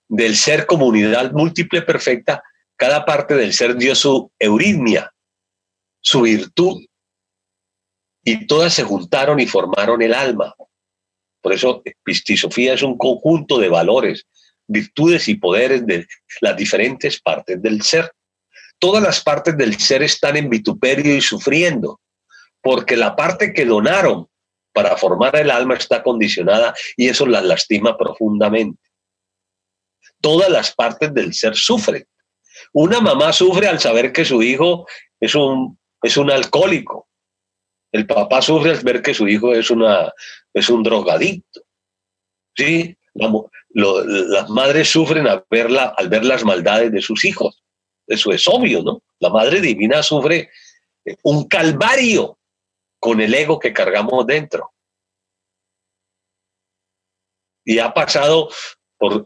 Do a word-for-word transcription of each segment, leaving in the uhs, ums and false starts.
del ser como unidad múltiple perfecta, cada parte del ser dio su euritmia, su virtud, y todas se juntaron y formaron el alma. Por eso Pistisofía es un conjunto de valores, virtudes y poderes de las diferentes partes del ser. Todas las partes del ser están en vituperio y sufriendo, porque la parte que donaron para formar el alma está condicionada y eso las lastima profundamente. Todas las partes del ser sufren. Una mamá sufre al saber que su hijo es un, es un alcohólico. El papá sufre al ver que su hijo es, una, es un drogadicto. ¿Sí? La, lo, las madres sufren al ver, la, al ver las maldades de sus hijos. Eso es obvio, ¿no? La Madre Divina sufre un calvario con el ego que cargamos dentro. Y ha pasado por,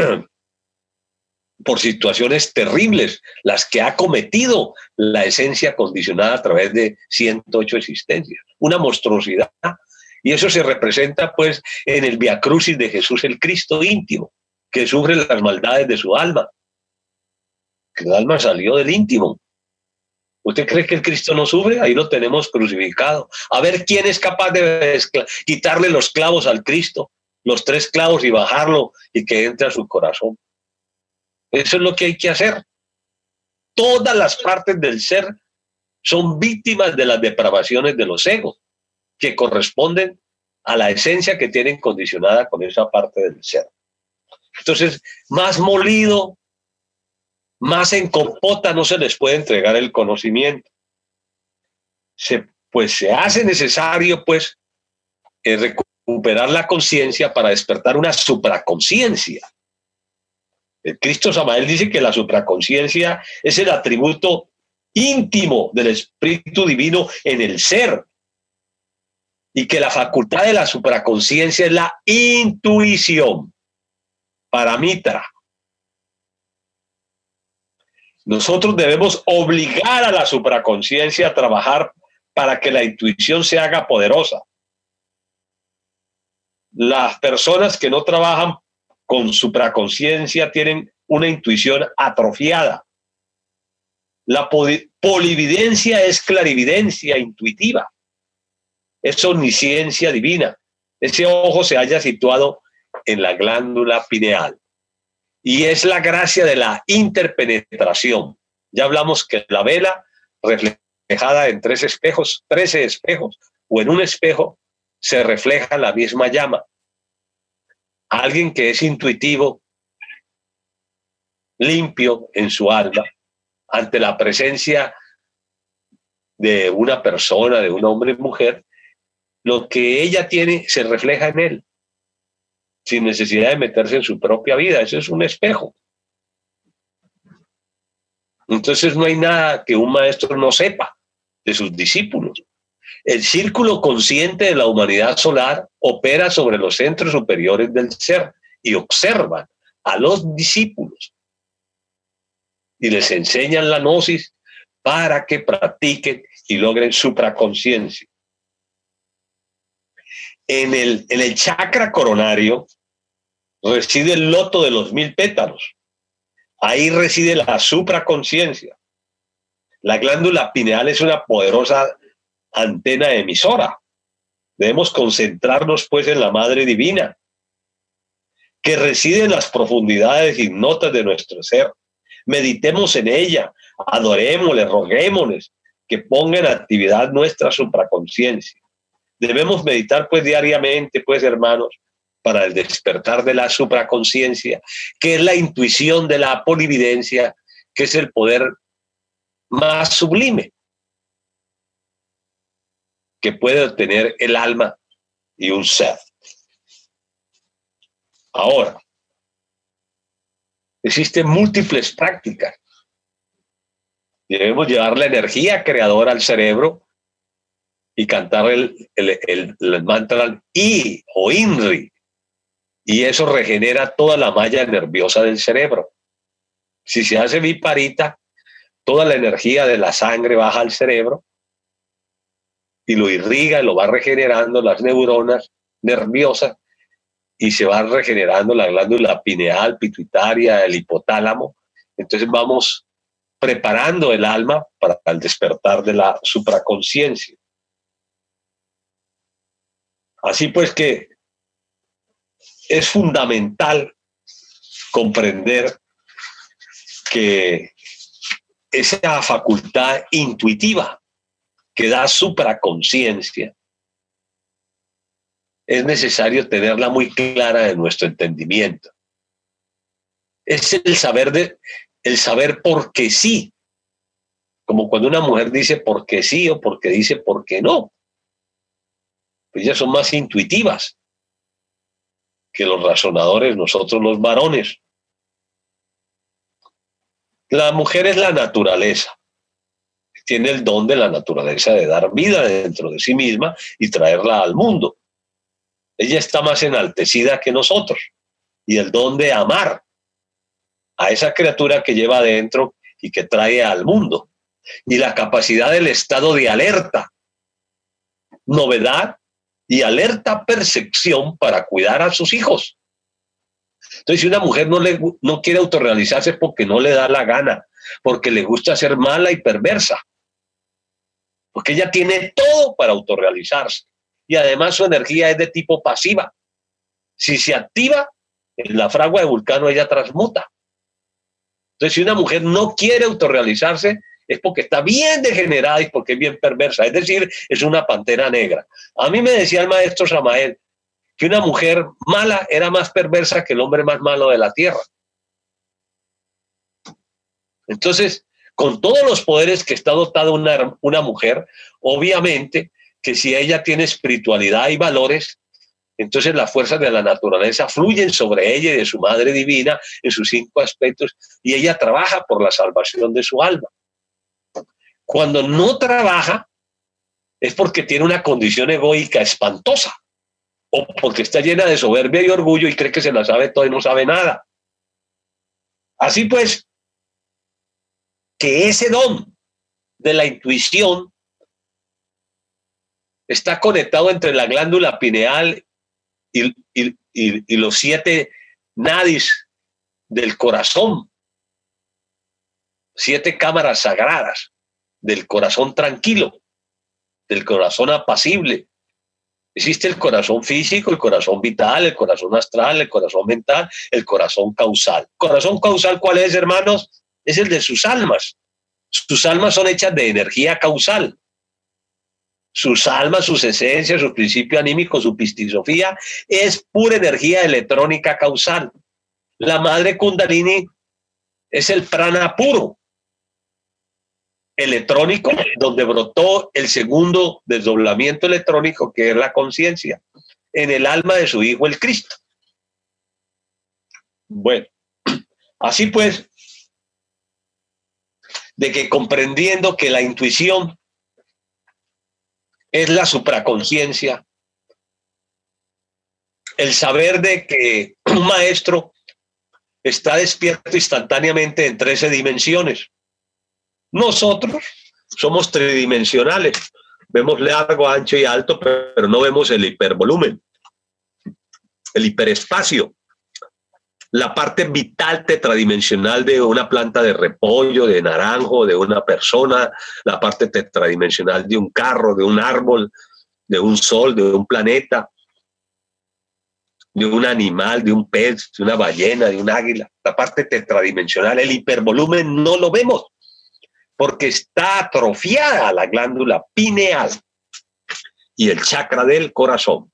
por situaciones terribles, las que ha cometido la esencia condicionada a través de ciento ocho existencias. Una monstruosidad. Y eso se representa pues en el Via Crucis de Jesús el Cristo íntimo, que sufre las maldades de su alma. Que el alma salió del íntimo. ¿Usted cree que el Cristo no sufre? Ahí lo tenemos crucificado. A ver quién es capaz de quitarle los clavos al Cristo, los tres clavos, y bajarlo y que entre a su corazón. Eso es lo que hay que hacer. Todas las partes del ser son víctimas de las depravaciones de los egos, que corresponden a la esencia que tienen condicionada con esa parte del ser. Entonces, más molido, más en compota no se les puede entregar el conocimiento. Se, pues se hace necesario pues eh, recuperar la conciencia para despertar una supraconciencia. El Cristo Samael dice que la supraconciencia es el atributo íntimo del Espíritu Divino en el ser, y que la facultad de la supraconciencia es la intuición, paramitra. Nosotros debemos obligar a la supraconciencia a trabajar para que la intuición se haga poderosa. Las personas que no trabajan con supraconciencia tienen una intuición atrofiada. La polividencia es clarividencia intuitiva. Es omnisciencia divina. Ese ojo se halla situado en la glándula pineal. Y es la gracia de la interpenetración. Ya hablamos que la vela, reflejada en tres espejos, trece espejos, o en un espejo, se refleja la misma llama. Alguien que es intuitivo, limpio en su alma, ante la presencia de una persona, de un hombre y mujer, lo que ella tiene se refleja en él, sin necesidad de meterse en su propia vida. Eso es un espejo. Entonces no hay nada que un maestro no sepa de sus discípulos. El círculo consciente de la humanidad solar opera sobre los centros superiores del ser y observan a los discípulos y les enseñan la gnosis para que practiquen y logren supraconciencia. En el, en el chakra coronario reside el loto de los mil pétalos. Ahí reside la supraconciencia. La glándula pineal es una poderosa antena emisora. Debemos concentrarnos pues en la Madre Divina, que reside en las profundidades ignotas de nuestro ser. Meditemos en ella, adorémosle, roguémosle que ponga en actividad nuestra supraconciencia. Debemos meditar pues diariamente, pues hermanos, para el despertar de la supraconciencia, que es la intuición de la polividencia, que es el poder más sublime que puede obtener el alma y un ser. Ahora, existen múltiples prácticas. Debemos llevar la energía creadora al cerebro y cantar el, el, el, el mantra I o INRI, y eso regenera toda la malla nerviosa del cerebro. Si se hace viparita, toda la energía de la sangre baja al cerebro y lo irriga y lo va regenerando las neuronas nerviosas, y se va regenerando la glándula pineal, pituitaria, el hipotálamo. Entonces vamos preparando el alma para el despertar de la supraconciencia. Así pues que es fundamental comprender que esa facultad intuitiva que da supraconciencia es necesario tenerla muy clara en nuestro entendimiento. Es el saber, de, el saber por qué sí, como cuando una mujer dice por qué sí o porque dice por qué no. Pues ellas son más intuitivas que los razonadores, nosotros los varones. La mujer es la naturaleza. Tiene el don de la naturaleza de dar vida dentro de sí misma y traerla al mundo. Ella está más enaltecida que nosotros. Y el don de amar a esa criatura que lleva adentro y que trae al mundo. Y la capacidad del estado de alerta, novedad y alerta percepción para cuidar a sus hijos. Entonces, si una mujer no, le, no quiere autorrealizarse porque no le da la gana, porque le gusta ser mala y perversa, porque ella tiene todo para autorrealizarse y además su energía es de tipo pasiva. Si se activa, en la fragua de Vulcano ella transmuta. Entonces, si una mujer no quiere autorrealizarse, es porque está bien degenerada y porque es bien perversa. Es decir, es una pantera negra. A mí me decía el maestro Samael que una mujer mala era más perversa que el hombre más malo de la tierra. Entonces, con todos los poderes que está dotada una, una mujer, obviamente que si ella tiene espiritualidad y valores, entonces las fuerzas de la naturaleza fluyen sobre ella y de su madre divina en sus cinco aspectos y ella trabaja por la salvación de su alma. Cuando no trabaja es porque tiene una condición egoica espantosa o porque está llena de soberbia y orgullo y cree que se la sabe todo y no sabe nada. Así pues, que ese don de la intuición está conectado entre la glándula pineal y, y, y, y los siete nadis del corazón, siete cámaras sagradas del corazón tranquilo, del corazón apacible. Existe el corazón físico, el corazón vital, el corazón astral, el corazón mental, el corazón causal. ¿Corazón causal cuál es, hermanos? Es el de sus almas. Sus almas son hechas de energía causal. Sus almas, sus esencias, su principio anímico, su pistisofía, es pura energía electrónica causal. La madre Kundalini es el prana puro, electrónico, donde brotó el segundo desdoblamiento electrónico, que es la conciencia, en el alma de su Hijo el Cristo. Bueno, así pues, de que comprendiendo que la intuición es la supraconciencia, el saber de que un maestro está despierto instantáneamente en trece dimensiones. Nosotros somos tridimensionales, vemos largo, ancho y alto, pero no vemos el hipervolumen, el hiperespacio, la parte vital tetradimensional de una planta de repollo, de naranjo, de una persona, la parte tetradimensional de un carro, de un árbol, de un sol, de un planeta, de un animal, de un pez, de una ballena, de un águila. La parte tetradimensional, el hipervolumen no lo vemos, porque está atrofiada la glándula pineal y el chakra del corazón.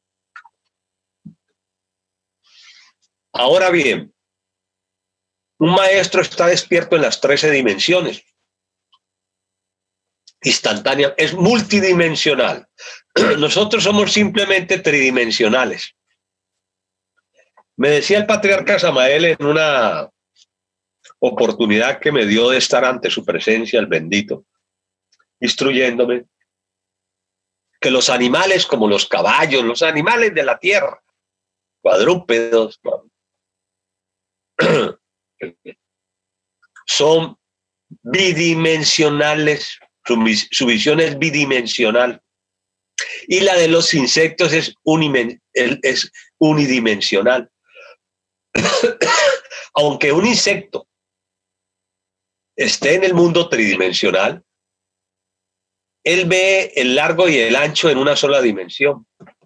Ahora bien, un maestro está despierto en las trece dimensiones. Instantánea, es multidimensional. Nosotros somos simplemente tridimensionales. Me decía el patriarca Samael en una oportunidad que me dio de estar ante su presencia, el bendito, instruyéndome que los animales como los caballos, los animales de la tierra, cuadrúpedos, son bidimensionales, su, su visión es bidimensional, y la de los insectos es, unimen, es unidimensional. Aunque un insecto esté en el mundo tridimensional, él ve el largo y el ancho en una sola dimensión.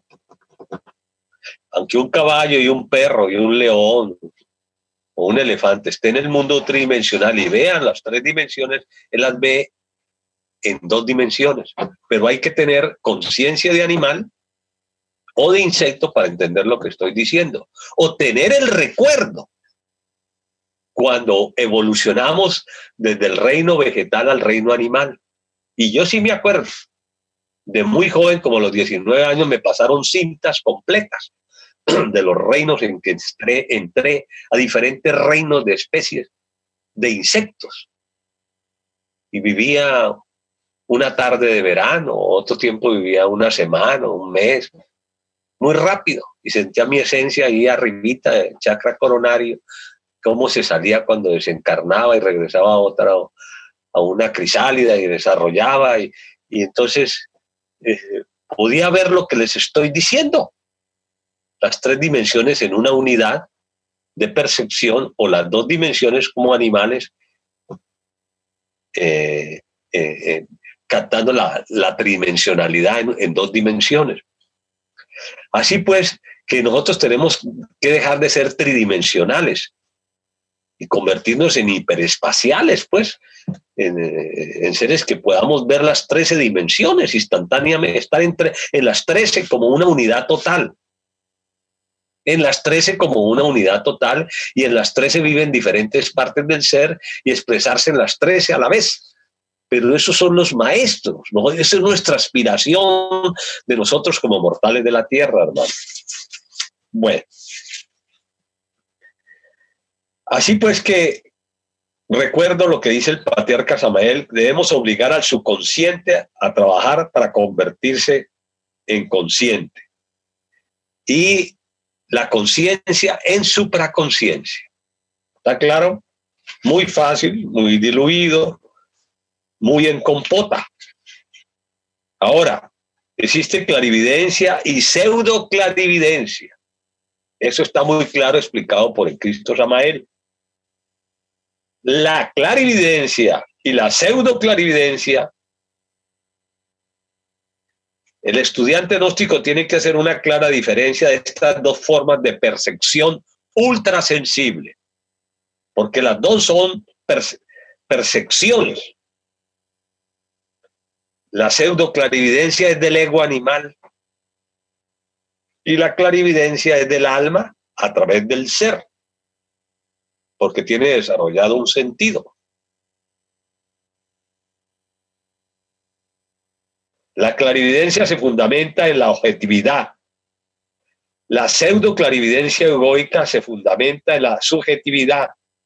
Aunque un caballo y un perro y un león o un elefante estén en el mundo tridimensional y vean las tres dimensiones, él las ve en dos dimensiones. Pero hay que tener conciencia de animal o de insecto para entender lo que estoy diciendo. O tener el recuerdo cuando evolucionamos desde el reino vegetal al reino animal. Y yo sí me acuerdo, de muy joven, como a los diecinueve años, me pasaron cintas completas de los reinos en que entré, entré a diferentes reinos de especies, de insectos. Y vivía una tarde de verano, otro tiempo vivía una semana, un mes, muy rápido. Y sentía mi esencia ahí arribita del chakra coronario, cómo se salía cuando desencarnaba y regresaba a otra, a una crisálida y desarrollaba. Y, y entonces eh, podía ver lo que les estoy diciendo. Las tres dimensiones en una unidad de percepción, o las dos dimensiones como animales, eh, eh, eh, captando la, la tridimensionalidad en, en dos dimensiones. Así pues, que nosotros tenemos que dejar de ser tridimensionales y convertirnos en hiperespaciales, pues, en, en seres que podamos ver las trece dimensiones instantáneamente, estar entre, en las trece como una unidad total. En las trece como una unidad total, y en las trece viven diferentes partes del ser y expresarse en las trece a la vez. Pero esos son los maestros, ¿no? Esa es nuestra aspiración de nosotros como mortales de la tierra, hermano. Bueno. Así pues que recuerdo lo que dice el patriarca Samael: debemos obligar al subconsciente a trabajar para convertirse en consciente. Y la conciencia en supraconciencia. ¿Está claro? Muy fácil, muy diluido, muy en compota. Ahora, existe clarividencia y pseudoclarividencia. Eso está muy claro explicado por el Cristo Samael. La clarividencia y la pseudoclarividencia, el estudiante gnóstico tiene que hacer una clara diferencia de estas dos formas de percepción ultrasensible, porque las dos son perce percepciones. La pseudoclarividencia es del ego animal y la clarividencia es del alma a través del ser, porque tiene desarrollado un sentido. La clarividencia se fundamenta en la objetividad. La pseudoclarividencia egoica se fundamenta en la subjetividad.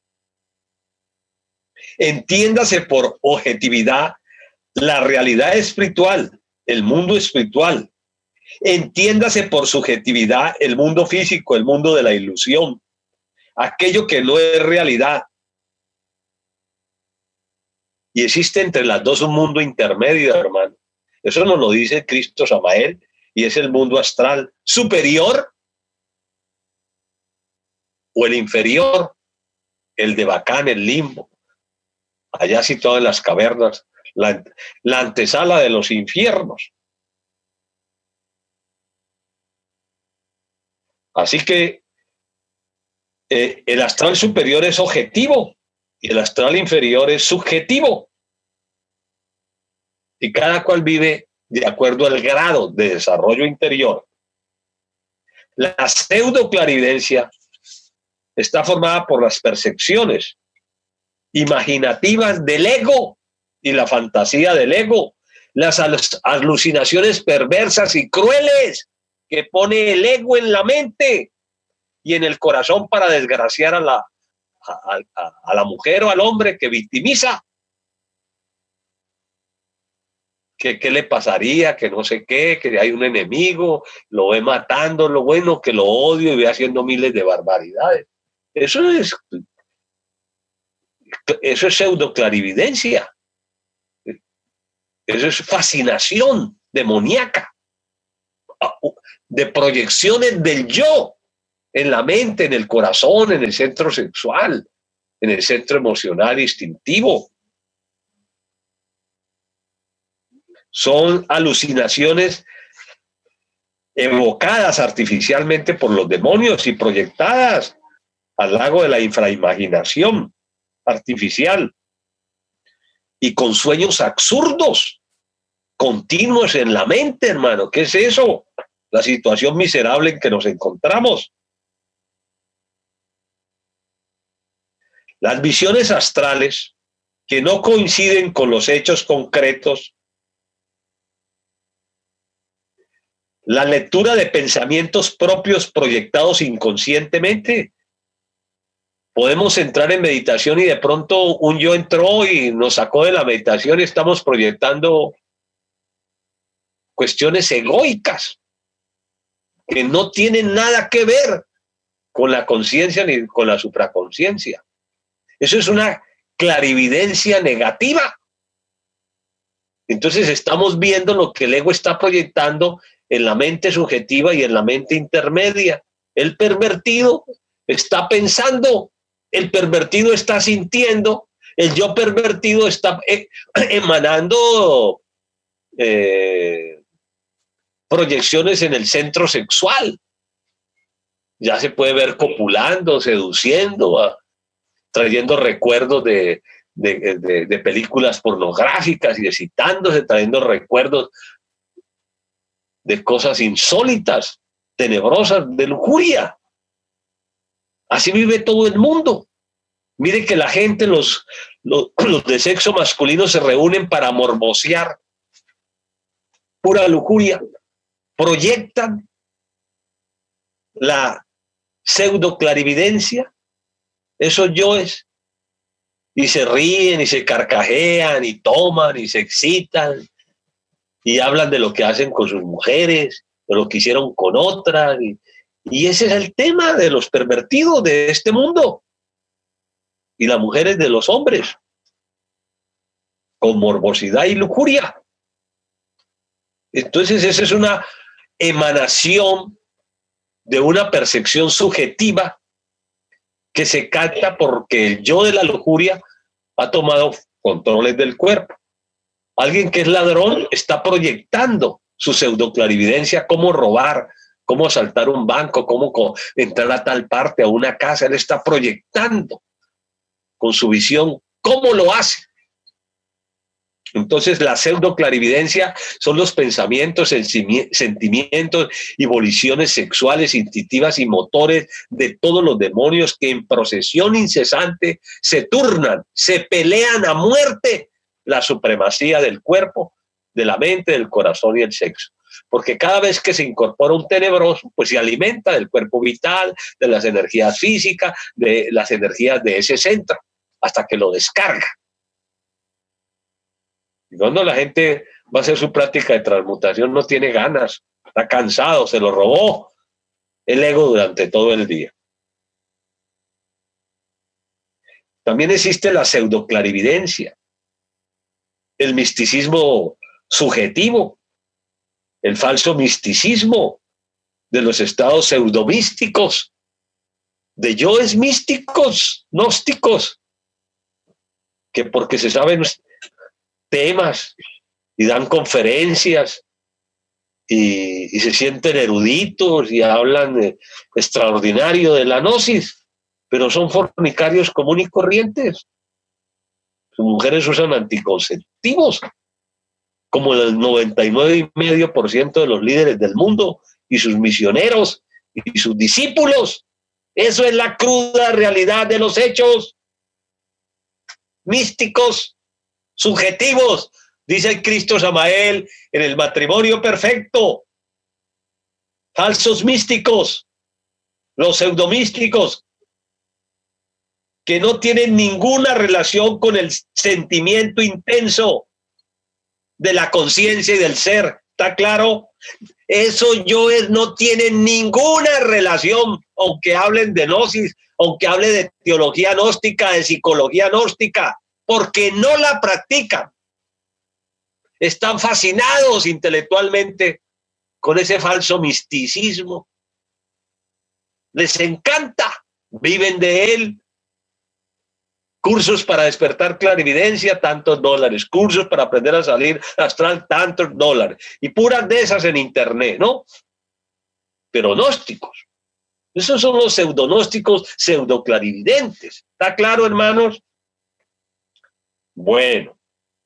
Entiéndase por objetividad la realidad espiritual, el mundo espiritual. Entiéndase por subjetividad el mundo físico, el mundo de la ilusión, aquello que no es realidad. Y existe entre las dos un mundo intermedio, hermano. Eso nos lo dice Cristo Samael, y es el mundo astral superior o el inferior, el de Bacán, el limbo, allá situado en las cavernas, la, la antesala de los infiernos. Así que eh, el astral superior es objetivo y el astral inferior es subjetivo. Y cada cual vive de acuerdo al grado de desarrollo interior. La pseudoclarividencia está formada por las percepciones imaginativas del ego y la fantasía del ego, las alucinaciones perversas y crueles que pone el ego en la mente y en el corazón para desgraciar a la, a, a, a la mujer o al hombre que victimiza. Que qué le pasaría, que no sé qué, que hay un enemigo, lo ve matando, lo bueno, que lo odio y ve haciendo miles de barbaridades. Eso es, eso es pseudoclarividencia. Eso es fascinación demoníaca, de proyecciones del yo. en la mente, en el corazón, en el centro sexual, en el centro emocional instintivo. Son alucinaciones evocadas artificialmente por los demonios y proyectadas al lago de la infraimaginación artificial y con sueños absurdos, continuos en la mente, hermano. ¿Qué es eso? La situación miserable en que nos encontramos. Las visiones astrales que no coinciden con los hechos concretos, la lectura de pensamientos propios proyectados inconscientemente. Podemos entrar en meditación y de pronto un yo entró y nos sacó de la meditación y estamos proyectando cuestiones egoicas que no tienen nada que ver con la conciencia ni con la supraconsciencia. Eso es una clarividencia negativa. Entonces estamos viendo lo que el ego está proyectando en la mente subjetiva y en la mente intermedia. El pervertido está pensando, el pervertido está sintiendo, el yo pervertido está eh, emanando eh, proyecciones en el centro sexual. Ya se puede ver copulando, seduciendo, a, trayendo recuerdos de, de, de, de películas pornográficas y excitándose, trayendo recuerdos de cosas insólitas, tenebrosas, de lujuria. Así vive todo el mundo. Mire que la gente, los, los, los de sexo masculino se reúnen para morbosear. Pura lujuria. Proyectan la pseudo clarividencia, esos yoes, y se ríen y se carcajean y toman y se excitan y hablan de lo que hacen con sus mujeres, de lo que hicieron con otras, y, y ese es el tema de los pervertidos de este mundo, y las mujeres de los hombres, con morbosidad y lujuria. Entonces esa es una emanación de una percepción subjetiva que se capta porque el yo de la lujuria ha tomado controles del cuerpo. Alguien que es ladrón está proyectando su pseudoclarividencia, cómo robar, cómo asaltar un banco, cómo entrar a tal parte, a una casa. Él está proyectando con su visión cómo lo hace. Entonces la pseudoclarividencia son los pensamientos, sentimientos y voliciones sexuales, instintivas y motores de todos los demonios que en procesión incesante se turnan, se pelean a muerte la supremacía del cuerpo, de la mente, del corazón y el sexo. Porque cada vez que se incorpora un tenebroso, pues se alimenta del cuerpo vital, de las energías físicas, de las energías de ese centro, hasta que lo descarga. Y cuando la gente va a hacer su práctica de transmutación, no tiene ganas, está cansado, se lo robó el ego durante todo el día. También existe la pseudoclarividencia, el misticismo subjetivo, el falso misticismo de los estados pseudomísticos, de yoes místicos, gnósticos, que porque se saben temas y dan conferencias y, y se sienten eruditos y hablan de, extraordinario de la gnosis, pero son fornicarios comunes y corrientes. Sus mujeres usan anticonceptivos, como el noventa y nueve coma cinco por ciento de los líderes del mundo y sus misioneros y sus discípulos. Eso es la cruda realidad de los hechos místicos, subjetivos, dice el Cristo Samael en el matrimonio perfecto. Falsos místicos, los pseudomísticos, que no tienen ninguna relación con el sentimiento intenso de la conciencia y del ser. ¿Está claro? Esos yoes no tienen ninguna relación, aunque hablen de gnosis, aunque hable de teología gnóstica, de psicología gnóstica, porque no la practican. Están fascinados intelectualmente con ese falso misticismo les encanta, viven de él. Cursos para despertar clarividencia, tantos dólares. Cursos para aprender a salir astral, tantos dólares. Y puras de esas en internet, ¿no? Pero gnósticos. Esos son los pseudonósticos, pseudoclarividentes. ¿Está claro, hermanos? Bueno.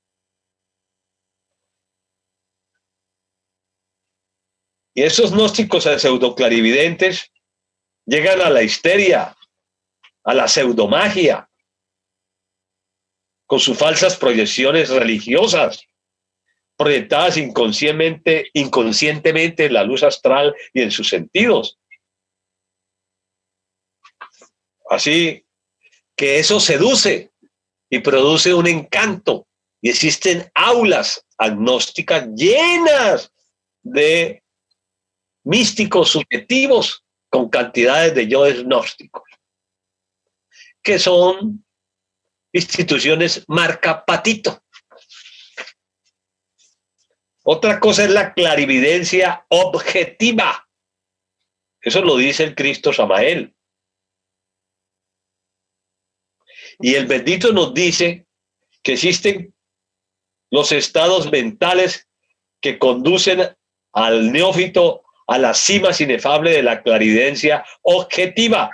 Y esos gnósticos pseudoclarividentes llegan a la histeria, a la pseudomagia, con sus falsas proyecciones religiosas, proyectadas inconscientemente, inconscientemente en la luz astral y en sus sentidos. Así que eso seduce y produce un encanto. Y existen aulas agnósticas llenas de místicos subjetivos con cantidades de yoes gnósticos, que son instituciones marca patito. Otra cosa es la clarividencia objetiva. Eso lo dice el Cristo Samael. Y el bendito nos dice que existen los estados mentales que conducen al neófito a las cimas inefables de la clarividencia objetiva.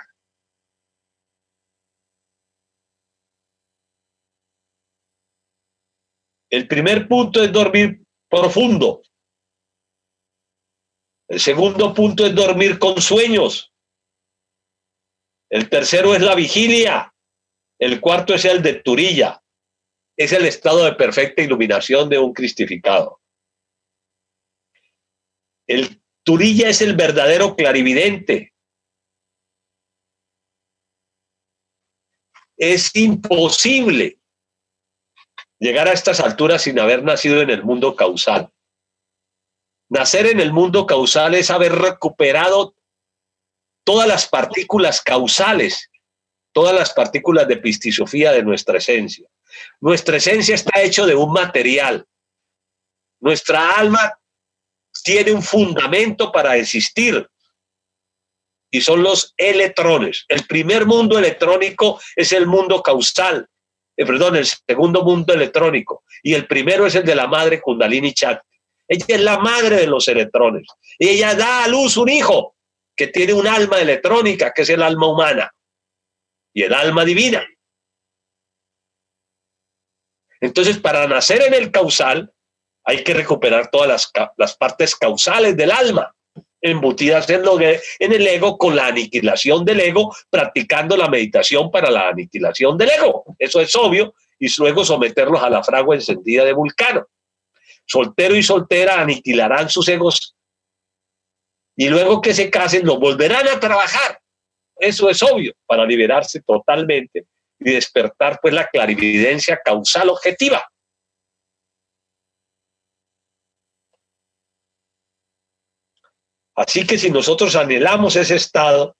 El primer punto es dormir profundo. El segundo punto es dormir con sueños. El tercero es la vigilia. El cuarto es el de Turilla. Es el estado de perfecta iluminación de un cristificado. El Turilla es el verdadero clarividente. Es imposible llegar a estas alturas sin haber nacido en el mundo causal. Nacer en el mundo causal es haber recuperado todas las partículas causales, todas las partículas de epistisofía de nuestra esencia. Nuestra esencia está hecha de un material. Nuestra alma tiene un fundamento para existir y son los electrones. El primer mundo electrónico es el mundo causal. Eh, perdón, el segundo mundo electrónico, y el primero es el de la madre Kundalini Shakti. Ella es la madre de los electrones y ella da a luz un hijo que tiene un alma electrónica, que es el alma humana y el alma divina. Entonces, para nacer en el causal hay que recuperar todas las, las partes causales del alma, embutidas en, lo, en el ego, con la aniquilación del ego, practicando la meditación para la aniquilación del ego. Eso es obvio, y luego someterlos a la fragua encendida de Vulcano. Soltero y soltera aniquilarán sus egos y luego que se casen los volverán a trabajar. Eso es obvio, para liberarse totalmente y despertar pues la clarividencia causal objetiva. Así que si nosotros anhelamos ese estado,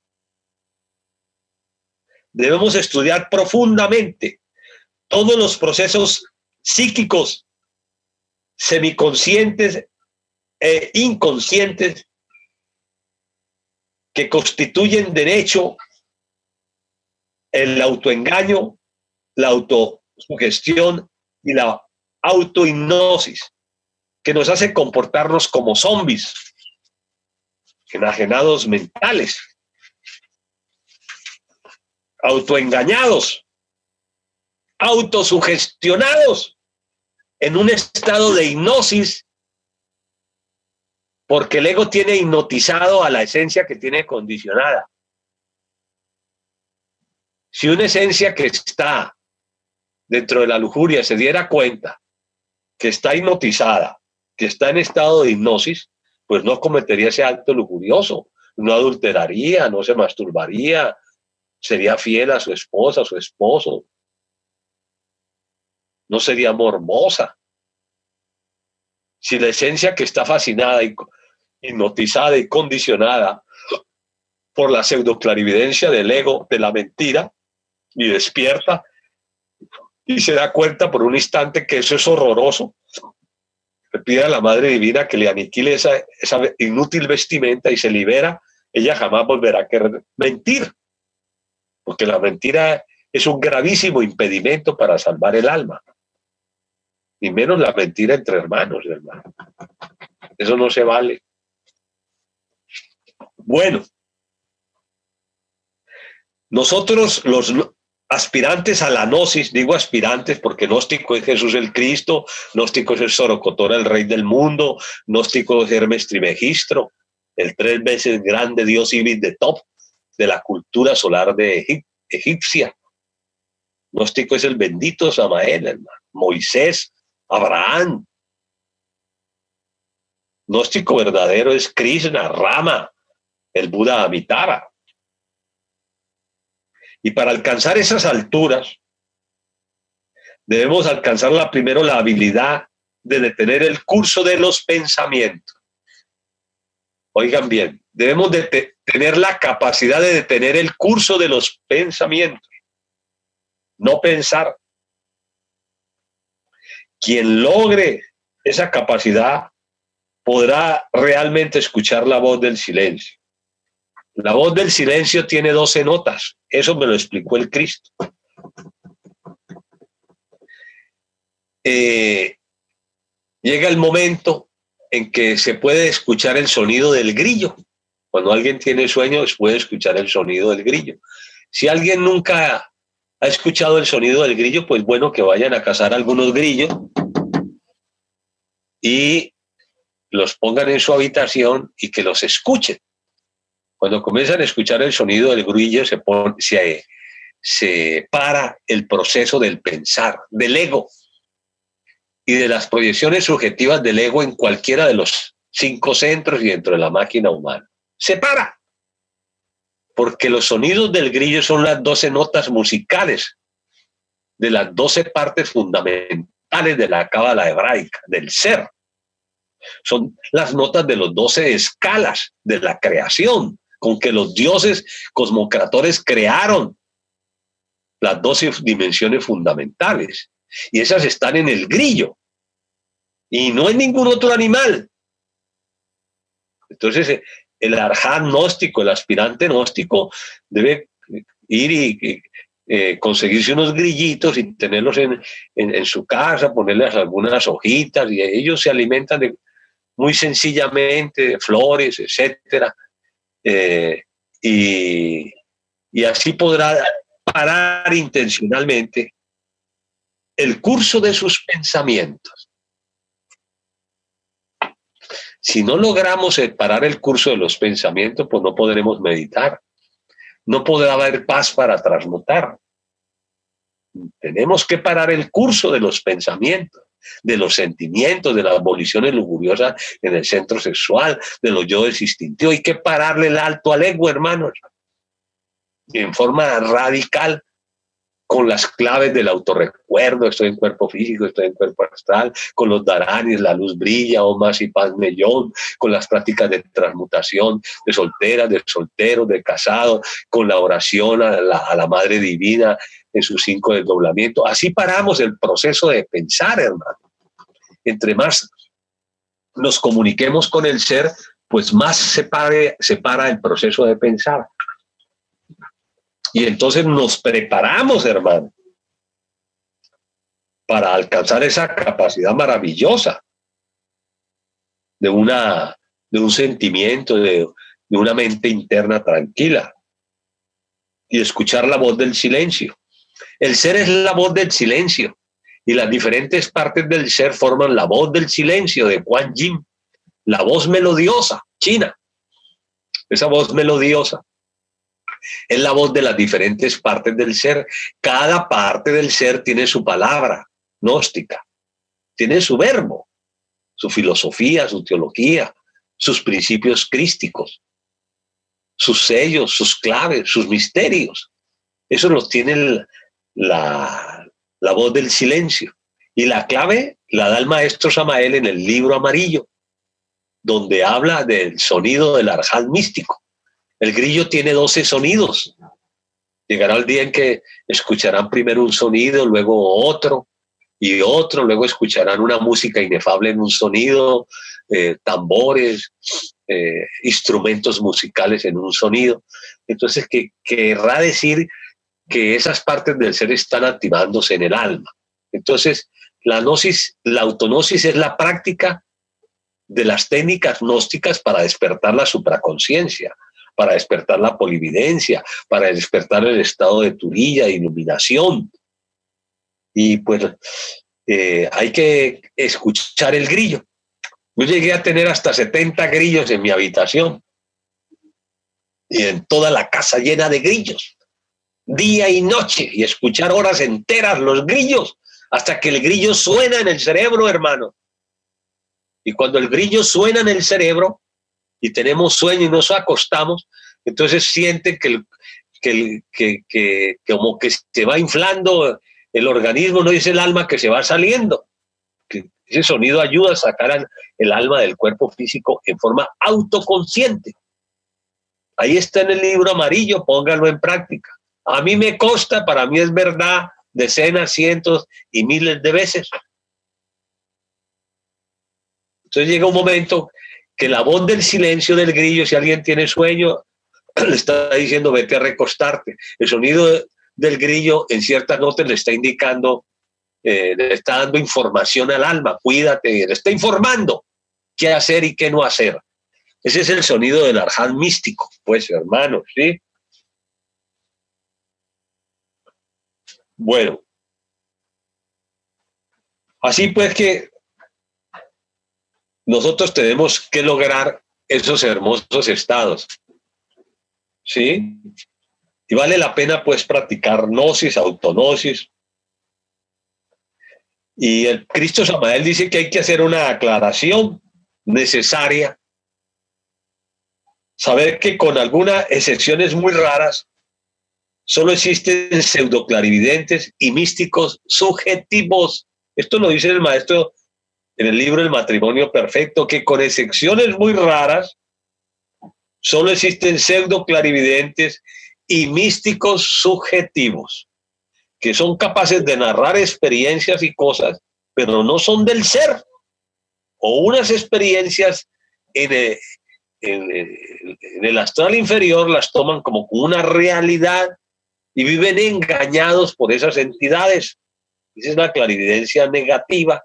debemos estudiar profundamente todos los procesos psíquicos, semiconscientes e inconscientes que constituyen de hecho el autoengaño, la autosugestión y la autohipnosis, que nos hace comportarnos como zombies, enajenados mentales, autoengañados, autosugestionados, en un estado de hipnosis, porque el ego tiene hipnotizado a la esencia que tiene condicionada. Si una esencia que está dentro de la lujuria se diera cuenta que está hipnotizada, que está en estado de hipnosis, pues no cometería ese acto lujurioso, no adulteraría, no se masturbaría, sería fiel a su esposa, a su esposo, no sería morbosa. Si la esencia que está fascinada y hipnotizada y condicionada por la pseudoclarividencia del ego, de la mentira, y despierta y se da cuenta por un instante que eso es horroroso, le pide a la Madre Divina que le aniquile esa, esa inútil vestimenta y se libera, ella jamás volverá a querer mentir, porque la mentira es un gravísimo impedimento para salvar el alma, y menos la mentira entre hermanos, hermano. Eso no se vale. Bueno, nosotros los aspirantes a la gnosis, digo aspirantes porque gnóstico es Jesús el Cristo, gnóstico es el Sorocotora, el Rey del mundo, gnóstico es Hermes Trismegisto, el tres veces grande dios Ibis de Top de la cultura solar de Egip egipcia. Gnóstico es el bendito Samael, hermano, Moisés, Abraham. Gnóstico verdadero es Krishna, Rama, el Buda Amitabha. Y para alcanzar esas alturas, debemos alcanzar la, primero la habilidad de detener el curso de los pensamientos. Oigan bien, debemos de te tener la capacidad de detener el curso de los pensamientos. No pensar. Quien logre esa capacidad podrá realmente escuchar la voz del silencio. La voz del silencio tiene doce notas. Eso me lo explicó el Cristo. Eh, llega el momento en que se puede escuchar el sonido del grillo. Cuando alguien tiene sueño, puede escuchar el sonido del grillo. Si alguien nunca ha escuchado el sonido del grillo, pues bueno, que vayan a cazar algunos grillos y los pongan en su habitación y que los escuchen. Cuando comienzan a escuchar el sonido del grillo, se, pone, se, se para el proceso del pensar, del ego y de las proyecciones subjetivas del ego en cualquiera de los cinco centros y dentro de la máquina humana. Se para, porque los sonidos del grillo son las doce notas musicales de las doce partes fundamentales de la cábala hebraica, del ser. Son las notas de los doce escalas de la creación, con que los dioses cosmocratores crearon las doce dimensiones fundamentales. Y esas están en el grillo. Y no en ningún otro animal. Entonces, el arján gnóstico, el aspirante gnóstico, debe ir y eh, conseguirse unos grillitos y tenerlos en, en, en su casa, ponerles algunas hojitas, y ellos se alimentan de, muy sencillamente de flores, etcétera. Eh, y, y así podrá parar intencionalmente el curso de sus pensamientos. Si no logramos parar el curso de los pensamientos, pues no podremos meditar. No podrá haber paz para transmutar. Tenemos que parar el curso de los pensamientos, de los sentimientos, de las voliciones lujuriosas en el centro sexual, de los yoes instintivos. Hay que pararle el alto al ego, hermanos, en forma radical, con las claves del autorrecuerdo. Estoy en cuerpo físico, estoy en cuerpo astral, con los dharanis, la luz brilla, oh más y paz mellón, con las prácticas de transmutación de solteras, de solteros, de casados, con la oración a la, a la Madre Divina en sus cinco desdoblamientos. Así paramos el proceso de pensar, hermano. Entre más nos comuniquemos con el ser, pues más se, pare, se para el proceso de pensar. Y entonces nos preparamos, hermano, para alcanzar esa capacidad maravillosa de, una, de un sentimiento, de, de una mente interna tranquila y escuchar la voz del silencio. El ser es la voz del silencio y las diferentes partes del ser forman la voz del silencio de Kuan Yin, la voz melodiosa china. Esa voz melodiosa es la voz de las diferentes partes del ser. Cada parte del ser tiene su palabra gnóstica, tiene su verbo, su filosofía, su teología, sus principios crísticos, sus sellos, sus claves, sus misterios. Eso los tiene el, la, la voz del silencio. Y la clave la da el maestro Samael en el libro amarillo, donde habla del sonido del arján místico. El grillo tiene doce sonidos. Llegará el día en que escucharán primero un sonido, luego otro y otro, luego escucharán una música inefable en un sonido, eh, tambores, eh, instrumentos musicales en un sonido. Entonces, que querrá decir que esas partes del ser están activándose en el alma. Entonces, la gnosis, la autognosis es la práctica de las técnicas gnósticas para despertar la supraconciencia, para despertar la polividencia, para despertar el estado de turilla, de iluminación. Y pues eh, hay que escuchar el grillo. Yo llegué a tener hasta setenta grillos en mi habitación y en toda la casa llena de grillos, día y noche, y escuchar horas enteras los grillos hasta que el grillo suena en el cerebro, hermano. Y cuando el grillo suena en el cerebro y tenemos sueño y nos acostamos, entonces siente que, el, que, el, que, que, que como que se va inflando el organismo, no dice el alma que se va saliendo. Que ese sonido ayuda a sacar el alma del cuerpo físico en forma autoconsciente. Ahí está en el libro amarillo, póngalo en práctica. A mí me consta, para mí es verdad, decenas, cientos y miles de veces. Entonces llega un momento que la voz del silencio del grillo, si alguien tiene sueño, le está diciendo vete a recostarte. El sonido del grillo en ciertas notas le está indicando, eh, le está dando información al alma, cuídate, le está informando qué hacer y qué no hacer. Ese es el sonido del arján místico, pues, hermanos, ¿sí? Bueno, así pues que nosotros tenemos que lograr esos hermosos estados, ¿sí? Y vale la pena, pues, practicar gnosis, autognosis. Y el Cristo Samael dice que hay que hacer una aclaración necesaria, saber que con algunas excepciones muy raras, solo existen pseudoclarividentes y místicos subjetivos. Esto lo dice el maestro en el libro El Matrimonio Perfecto, que con excepciones muy raras, solo existen pseudoclarividentes y místicos subjetivos, que son capaces de narrar experiencias y cosas, pero no son del ser, o unas experiencias en el, en el, en el astral inferior las toman como una realidad y viven engañados por esas entidades. Esa es la clarividencia negativa.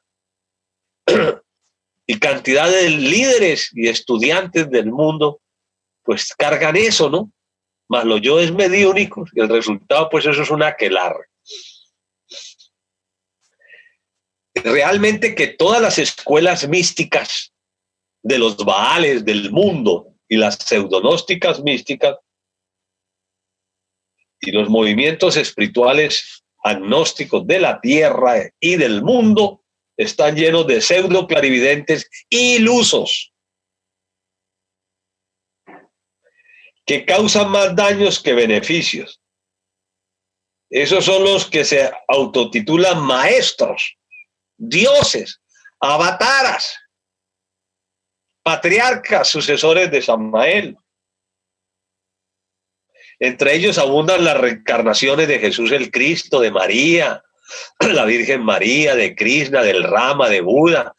Y cantidad de líderes y estudiantes del mundo pues cargan eso, ¿no? Más los yoes mediúnicos, y el resultado pues eso es un aquelarre. Realmente que todas las escuelas místicas de los baales del mundo y las pseudonósticas místicas y los movimientos espirituales agnósticos de la tierra y del mundo están llenos de pseudo clarividentes ilusos que causan más daños que beneficios. Esos son los que se autotitulan maestros, dioses, avataras, patriarcas, sucesores de Samael. Entre ellos abundan las reencarnaciones de Jesús el Cristo, de María, la Virgen María, de Krishna, del Rama, de Buda.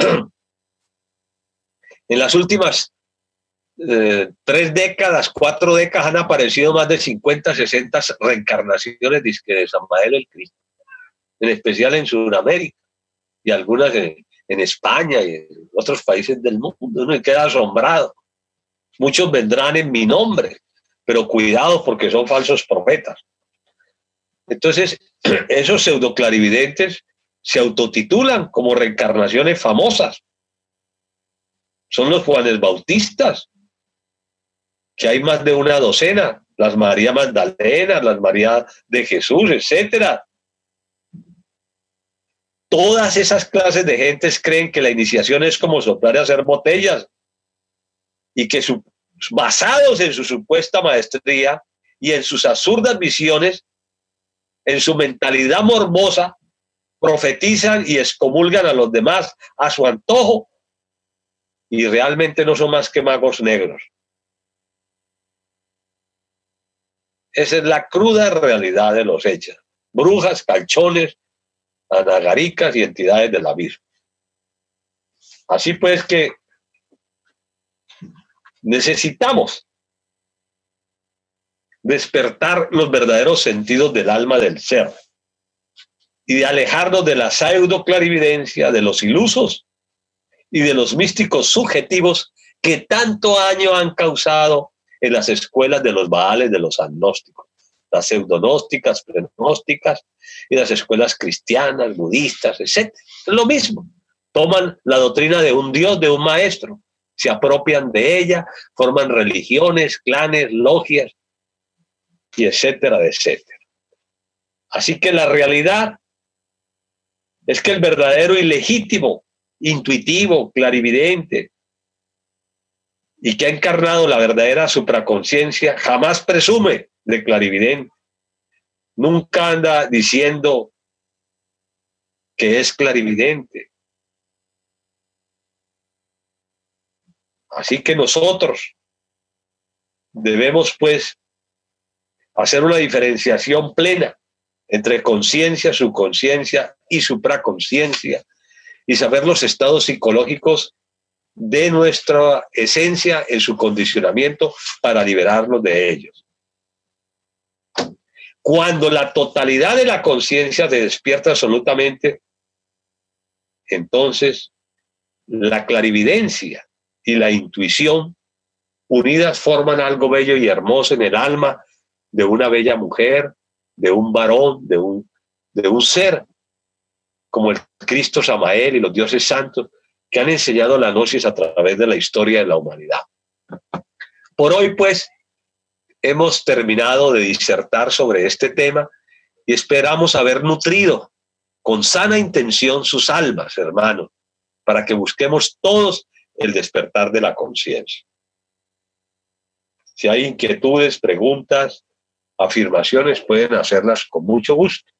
En las últimas eh, tres décadas, cuatro décadas han aparecido más de cincuenta, sesenta reencarnaciones de Samael el Cristo, en especial en Sudamérica y algunas en, en España y en otros países del mundo. Uno queda asombrado. Muchos vendrán en mi nombre, pero cuidado porque son falsos profetas. Entonces, esos pseudoclarividentes se autotitulan como reencarnaciones famosas. Son los Juanes Bautistas, que hay más de una docena, las María Magdalena, las María de Jesús, etcétera. Todas esas clases de gentes creen que la iniciación es como soplar y hacer botellas y que su, basados en su supuesta maestría y en sus absurdas visiones, en su mentalidad morbosa, profetizan y excomulgan a los demás a su antojo y realmente no son más que magos negros. Esa es la cruda realidad de los hechos. Brujas, calchones, anagaricas y entidades del abismo. Así pues que Necesitamos despertar los verdaderos sentidos del alma del ser y de alejarnos de la pseudo clarividencia, de los ilusos y de los místicos subjetivos que tanto daño han causado en las escuelas de los baales, de los agnósticos, las pseudonósticas, prenósticas y las escuelas cristianas, budistas, etcétera. Es lo mismo. Toman la doctrina de un dios, de un maestro, se apropian de ella, forman religiones, clanes, logias, y etcétera, etcétera. Así que la realidad es que el verdadero y legítimo, intuitivo, clarividente, y que ha encarnado la verdadera supraconciencia, jamás presume de clarividente. Nunca anda diciendo que es clarividente. Así que nosotros debemos, pues, hacer una diferenciación plena entre conciencia, subconsciencia y supraconciencia y saber los estados psicológicos de nuestra esencia en su condicionamiento para liberarnos de ellos. Cuando la totalidad de la conciencia se despierta absolutamente, entonces la clarividencia y la intuición unidas forman algo bello y hermoso en el alma de una bella mujer, de un varón, de un, de un ser, como el Cristo Samael y los dioses santos, que han enseñado la gnosis a través de la historia de la humanidad. Por hoy, pues, hemos terminado de disertar sobre este tema y esperamos haber nutrido con sana intención sus almas, hermanos, para que busquemos todos el despertar de la conciencia. Si hay inquietudes, preguntas, afirmaciones, pueden hacerlas con mucho gusto.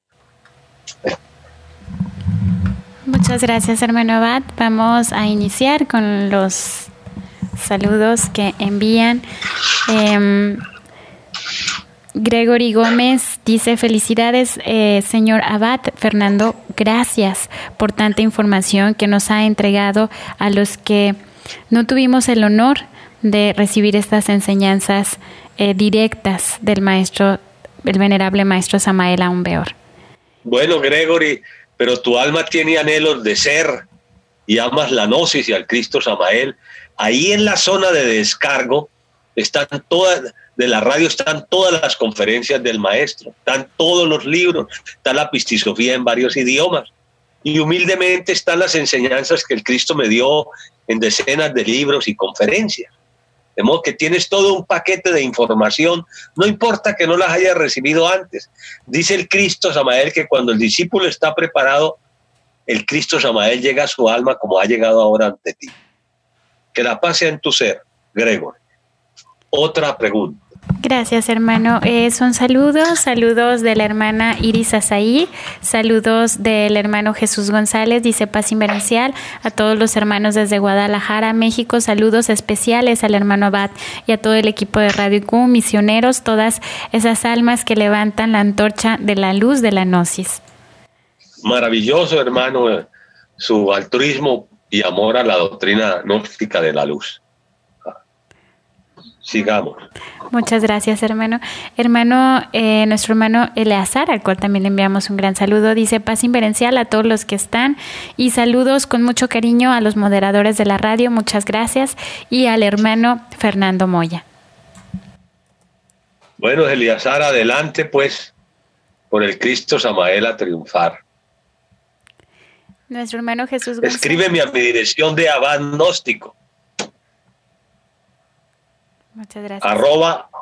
Muchas gracias, hermano Abad. Vamos a iniciar con los saludos que envían. Eh, Gregory Gómez dice: felicidades, eh, señor Abad. Fernando, gracias por tanta información que nos ha entregado a los que no tuvimos el honor de recibir estas enseñanzas eh, directas del maestro, el venerable maestro Samael Aún Weor. Bueno, Gregory, pero tu alma tiene anhelos de ser y amas la gnosis y al Cristo Samael. Ahí en la zona de descargo están todas, de la radio están todas las conferencias del maestro, están todos los libros, está la pistisofía en varios idiomas y humildemente están las enseñanzas que el Cristo me dio en decenas de libros y conferencias. De modo que tienes todo un paquete de información, no importa que no las hayas recibido antes. Dice el Cristo Samael que cuando el discípulo está preparado, el Cristo Samael llega a su alma como ha llegado ahora ante ti. Que la paz sea en tu ser, Gregory. Otra pregunta. Gracias, hermano. Eh, son saludos, saludos de la hermana Iris Azaí, saludos del hermano Jesús González, dice paz inverencial a todos los hermanos desde Guadalajara, México, saludos especiales al hermano Abad y a todo el equipo de Radio I Q, misioneros, todas esas almas que levantan la antorcha de la luz de la gnosis. Maravilloso, hermano, su altruismo y amor a la doctrina gnóstica de la luz. Sigamos. Muchas gracias, hermano. Hermano, eh, nuestro hermano Eleazar, al cual también le enviamos un gran saludo, dice paz inverencial a todos los que están y saludos con mucho cariño a los moderadores de la radio, muchas gracias, y al hermano Fernando Moya. Bueno, Eleazar, adelante pues, por el Cristo Samael a triunfar. Nuestro hermano Jesús González. Escríbeme a mi dirección de abad gnóstico. Muchas gracias. Arroba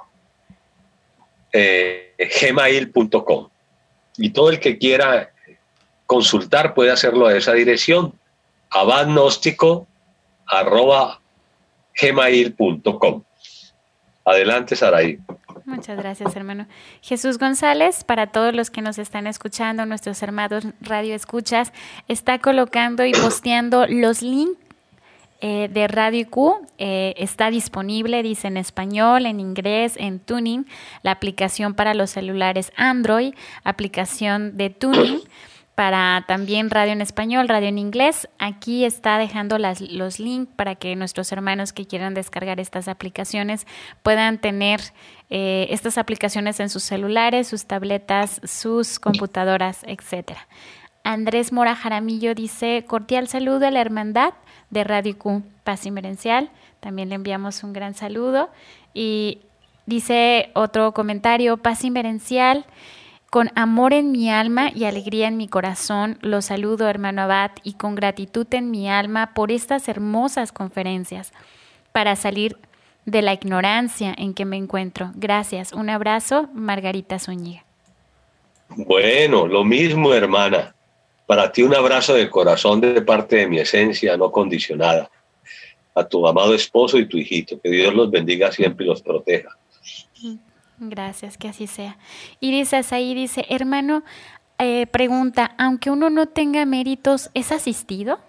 eh, gmail punto com. Y todo el que quiera consultar puede hacerlo a esa dirección. abadgnóstico arroba gmail punto com. Adelante, Saraí. Muchas gracias, hermano. Jesús González, para todos los que nos están escuchando, nuestros hermanos radio escuchas, está colocando y posteando los links Eh, de Radio I Q, eh, está disponible, dice en español, en inglés, en Tuning, la aplicación para los celulares Android, aplicación de Tuning, para también radio en español, radio en inglés. Aquí está dejando las, los links para que nuestros hermanos que quieran descargar estas aplicaciones puedan tener eh, estas aplicaciones en sus celulares, sus tabletas, sus computadoras, etcétera. Andrés Mora Jaramillo dice, cordial saludo a la hermandad de Radio Q, Paz Inmerencial. También le enviamos un gran saludo. Y dice otro comentario, Paz Inmerencial, con amor en mi alma y alegría en mi corazón, lo saludo, hermano Abad, y con gratitud en mi alma por estas hermosas conferencias para salir de la ignorancia en que me encuentro. Gracias. Un abrazo, Margarita Zúñiga. Bueno, lo mismo, hermana. Para ti un abrazo de corazón de parte de mi esencia no condicionada. A tu amado esposo y tu hijito. Que Dios los bendiga siempre y los proteja. Gracias, que así sea. Iris Azaí dice, hermano, eh, pregunta, aunque uno no tenga méritos, ¿es asistido?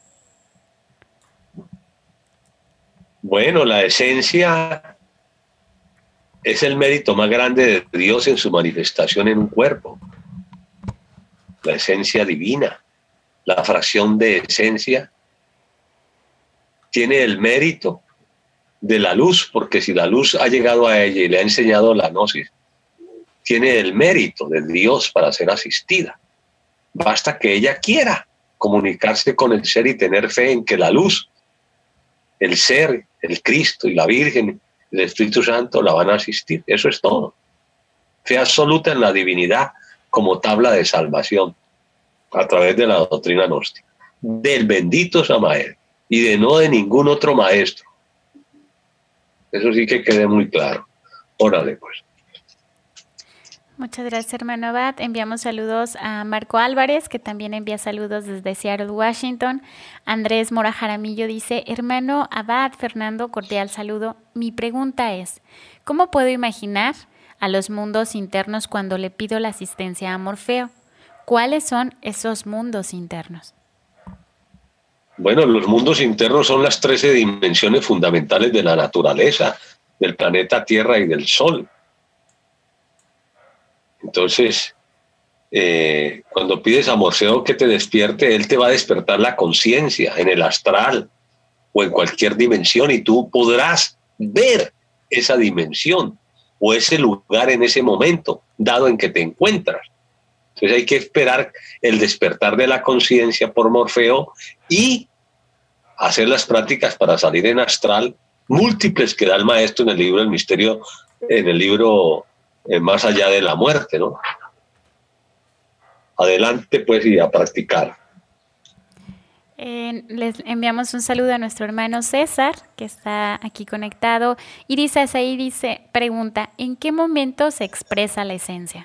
Bueno, la esencia es el mérito más grande de Dios en su manifestación en un cuerpo. La esencia divina, la fracción de esencia, tiene el mérito de la luz, porque si la luz ha llegado a ella y le ha enseñado la gnosis, tiene el mérito de Dios para ser asistida. Basta que ella quiera comunicarse con el ser y tener fe en que la luz, el ser, el Cristo y la Virgen, el Espíritu Santo la van a asistir. Eso es todo. Fe absoluta en la divinidad como tabla de salvación a través de la doctrina gnóstica, del bendito Samael y de no de ningún otro maestro. Eso sí que quede muy claro. Órale, pues. Muchas gracias, hermano Abad. Enviamos saludos a Marco Álvarez, que también envía saludos desde Seattle, Washington. Andrés Mora Jaramillo dice, hermano Abad, Fernando, cordial saludo. Mi pregunta es, ¿cómo puedo imaginar a los mundos internos cuando le pido la asistencia a Morfeo? ¿Cuáles son esos mundos internos? Bueno, los mundos internos son las trece dimensiones fundamentales de la naturaleza, del planeta Tierra y del Sol. Entonces, eh, cuando pides a Morfeo que te despierte, él te va a despertar la conciencia en el astral o en cualquier dimensión y tú podrás ver esa dimensión o ese lugar en ese momento, dado en que te encuentras. Entonces hay que esperar el despertar de la conciencia por Morfeo y hacer las prácticas para salir en astral múltiples que da el maestro en el libro El Misterio, en el libro eh, Más allá de la muerte, ¿no? Adelante pues y a practicar. Eh, les enviamos un saludo a nuestro hermano César, que está aquí conectado. Iris Azaí dice, pregunta, ¿en qué momento se expresa la esencia?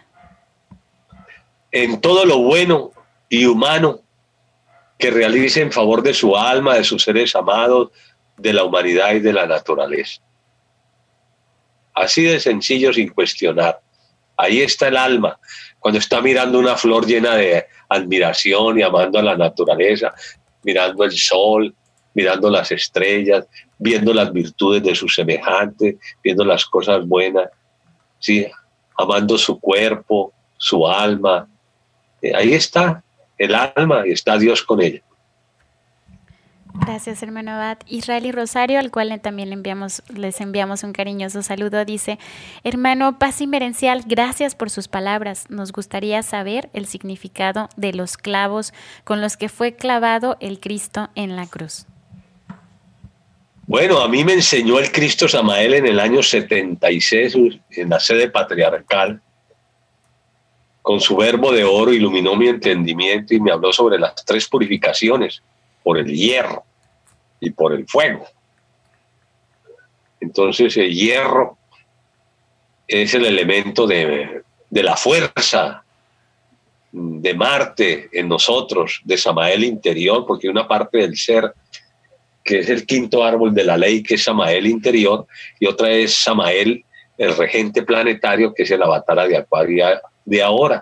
En todo lo bueno y humano que realice en favor de su alma, de sus seres amados, de la humanidad y de la naturaleza. Así de sencillo, sin cuestionar. Ahí está el alma, cuando está mirando una flor llena de admiración y amando a la naturaleza, mirando el sol, mirando las estrellas, viendo las virtudes de sus semejantes, viendo las cosas buenas, ¿sí? Amando su cuerpo, su alma. Ahí está el alma y está Dios con ella. Gracias, hermano Abad. Israel y Rosario, al cual también le enviamos, les enviamos un cariñoso saludo, dice, hermano Paz Inmerencial, gracias por sus palabras. Nos gustaría saber el significado de los clavos con los que fue clavado el Cristo en la cruz. Bueno, a mí me enseñó el Cristo Samael en el año setenta y seis en la sede patriarcal. Con su verbo de oro iluminó mi entendimiento y me habló sobre las tres purificaciones, por el hierro y por el fuego. Entonces el hierro es el elemento de, de la fuerza de Marte en nosotros, de Samael interior, porque hay una parte del ser que es el quinto árbol de la ley, que es Samael interior, y otra es Samael, el regente planetario, que es el avatar de Acuario de ahora.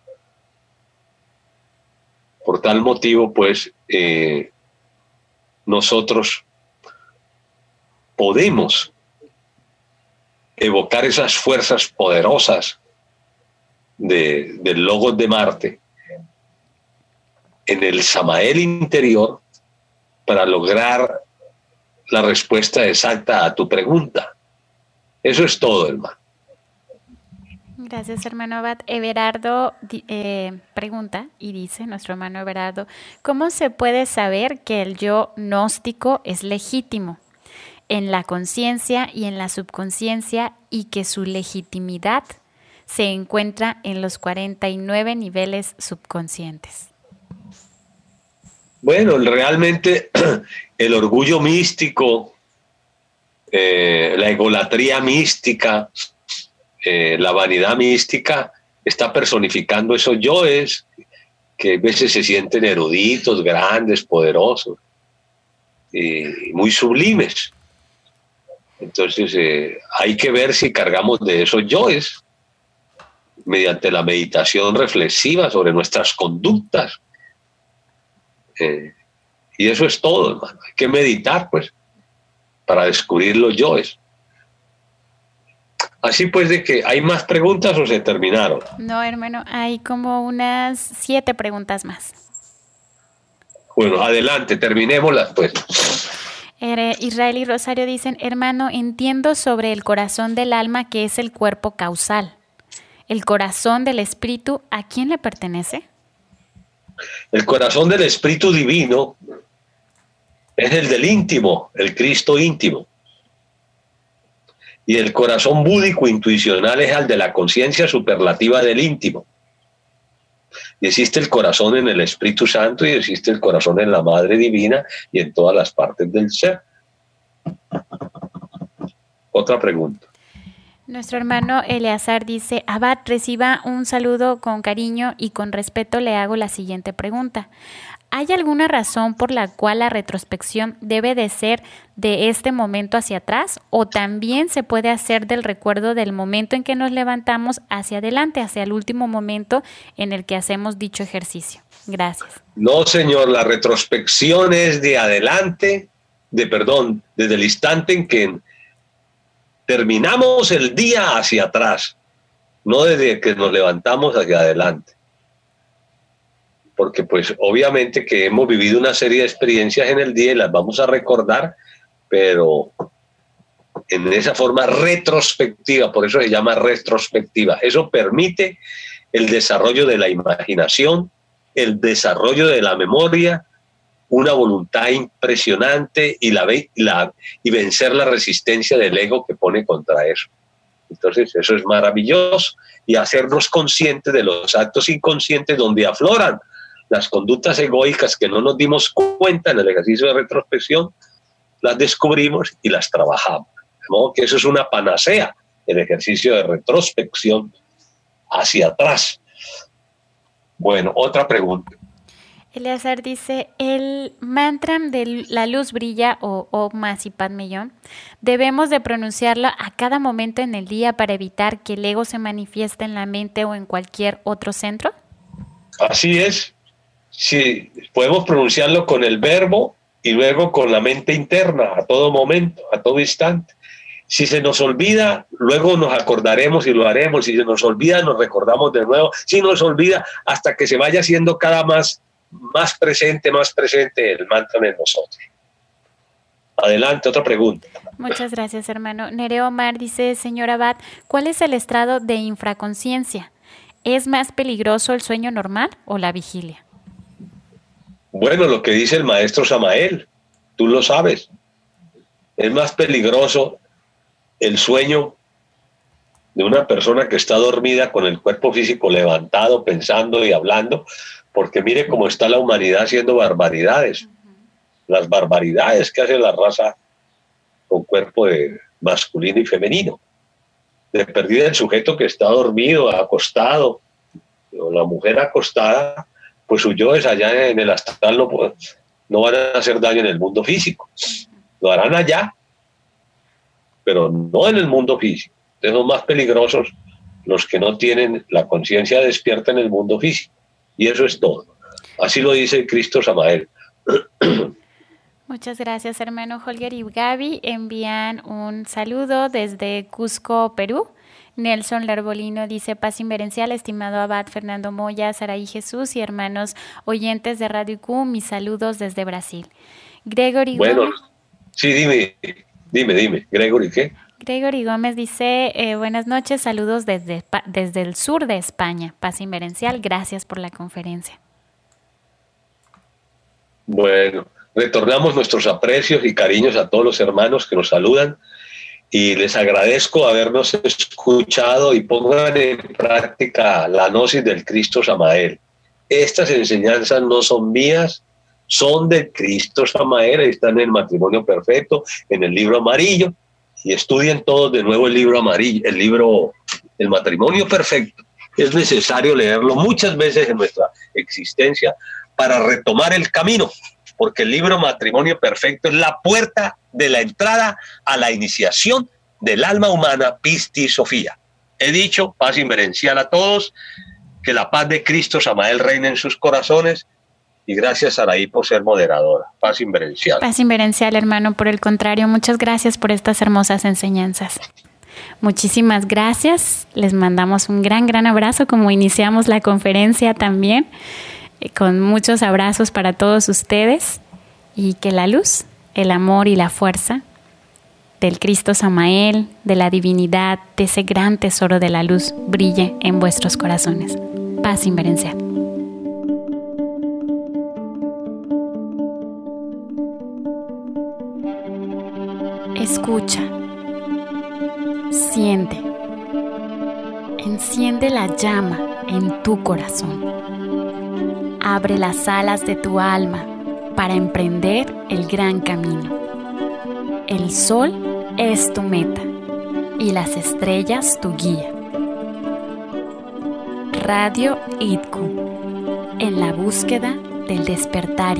Por tal motivo, pues, eh, nosotros podemos evocar esas fuerzas poderosas de, del Logos de Marte en el Samael interior para lograr la respuesta exacta a tu pregunta. Eso es todo, hermano. Gracias, hermano Abad. Everardo eh, pregunta y dice, nuestro hermano Everardo, ¿cómo se puede saber que el yo gnóstico es legítimo en la conciencia y en la subconsciencia y que su legitimidad se encuentra en los cuarenta y nueve niveles subconscientes? Bueno, realmente el orgullo místico, eh, la egolatría mística, eh, la vanidad mística está personificando esos yoes que a veces se sienten eruditos, grandes, poderosos y muy sublimes. Entonces eh, hay que ver si cargamos de esos yoes mediante la meditación reflexiva sobre nuestras conductas. Eh, y eso es todo, hermano. Hay que meditar, pues, para descubrir los yoes. Así pues, de que hay más preguntas o se terminaron. No, hermano, hay como unas siete preguntas más. Bueno, adelante, terminémoslas, pues. Israel y Rosario dicen, hermano, entiendo sobre el corazón del alma que es el cuerpo causal. ¿El corazón del espíritu a quién le pertenece? El corazón del Espíritu Divino es el del íntimo, el Cristo íntimo. Y el corazón búdico intuicional es el de la conciencia superlativa del íntimo. Y existe el corazón en el Espíritu Santo y existe el corazón en la Madre Divina y en todas las partes del ser. Otra pregunta. Nuestro hermano Eleazar dice, Abad, reciba un saludo con cariño y con respeto le hago la siguiente pregunta. ¿Hay alguna razón por la cual la retrospección debe de ser de este momento hacia atrás o también se puede hacer del recuerdo del momento en que nos levantamos hacia adelante, hacia el último momento en el que hacemos dicho ejercicio? Gracias. No, señor, la retrospección es de adelante, de perdón, desde el instante en que terminamos el día hacia atrás, no desde que nos levantamos hacia adelante. Porque pues obviamente que hemos vivido una serie de experiencias en el día y las vamos a recordar, pero en esa forma retrospectiva, por eso se llama retrospectiva. Eso permite el desarrollo de la imaginación, el desarrollo de la memoria, una voluntad impresionante y, la, la, y vencer la resistencia del ego que pone contra eso. Entonces eso es maravilloso y hacernos conscientes de los actos inconscientes donde afloran las conductas egoicas que no nos dimos cuenta en el ejercicio de retrospección, las descubrimos y las trabajamos. De modo que eso es una panacea, el ejercicio de retrospección hacia atrás. Bueno, otra pregunta. Eleazar dice, el mantra de la luz brilla o Om Mani Padme Hum, ¿debemos de pronunciarlo a cada momento en el día para evitar que el ego se manifieste en la mente o en cualquier otro centro? Así es. Sí, podemos pronunciarlo con el verbo y luego con la mente interna, a todo momento, a todo instante. Si se nos olvida, luego nos acordaremos y lo haremos. Si se nos olvida, nos recordamos de nuevo. Si nos olvida, hasta que se vaya haciendo cada más, más presente, más presente el mantra en nosotros. Adelante, otra pregunta. Muchas gracias, hermano. Nereo Omar dice, señor Abad, ¿cuál es el estado de infraconciencia? ¿Es más peligroso el sueño normal o la vigilia? Bueno, lo que dice el maestro Samael, tú lo sabes. Es más peligroso el sueño de una persona que está dormida con el cuerpo físico levantado, pensando y hablando, porque mire cómo está la humanidad haciendo barbaridades. Las barbaridades que hace la raza con cuerpo de masculino y femenino. De perdida el sujeto que está dormido, acostado, o la mujer acostada, pues sus yoes allá en el astral no, no van a hacer daño en el mundo físico. Lo harán allá, pero no en el mundo físico. Entonces son más peligrosos los que no tienen la conciencia despierta en el mundo físico. Y eso es todo. Así lo dice Cristo Samael. Muchas gracias, hermano Holger y Gaby. Envían un saludo desde Cusco, Perú. Nelson Larbolino dice: paz inverencial, estimado abad Fernando Moya, Saraí Jesús y hermanos oyentes de Radio I Q, mis saludos desde Brasil. Gregory Bueno, Gómez. Sí, dime, dime, dime. ¿Gregory qué? Gregory Gómez dice: eh, buenas noches, saludos desde, desde el sur de España. Paz inverencial, gracias por la conferencia. Bueno, retornamos nuestros aprecios y cariños a todos los hermanos que nos saludan y les agradezco habernos escuchado y pongan en práctica la gnosis del Cristo Samael. Estas enseñanzas no son mías, son del Cristo Samael, están en el Matrimonio Perfecto, en el libro amarillo, y estudien todos de nuevo el libro amarillo, el libro El Matrimonio Perfecto. Es necesario leerlo muchas veces en nuestra existencia para retomar el camino, porque el libro Matrimonio Perfecto es la puerta de la entrada a la iniciación del alma humana, Pisti Sofía. He dicho, paz inverencial a todos, que la paz de Cristo Samael reine en sus corazones, y gracias, Saraí, por ser moderadora. Paz inverencial. Paz inverencial, hermano, por el contrario, muchas gracias por estas hermosas enseñanzas. Muchísimas gracias, les mandamos un gran, gran abrazo, como iniciamos la conferencia también, con muchos abrazos para todos ustedes, y que la luz, el amor y la fuerza del Cristo Samael, de la divinidad, de ese gran tesoro de la luz, brille en vuestros corazones. Paz inverencial. Escucha, siente, enciende la llama en tu corazón. Abre las alas de tu alma para emprender el gran camino. El sol es tu meta y las estrellas tu guía. Radio I T C U, en la búsqueda del despertar